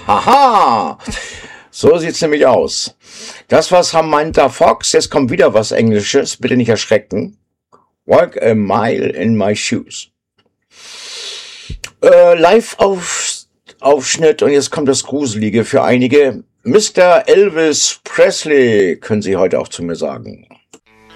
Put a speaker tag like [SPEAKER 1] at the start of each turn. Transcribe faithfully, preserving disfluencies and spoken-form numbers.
[SPEAKER 1] Haha, so sieht's nämlich aus. Das war Samantha Fox, jetzt kommt wieder was Englisches, bitte nicht erschrecken. Walk a mile in my shoes. Äh, Live-Aufschnitt und jetzt kommt das Gruselige für einige. Mister Elvis Presley, können Sie heute auch zu mir sagen.